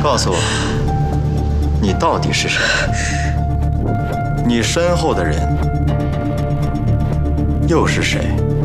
告诉我，你到底是谁？你身后的人又是谁？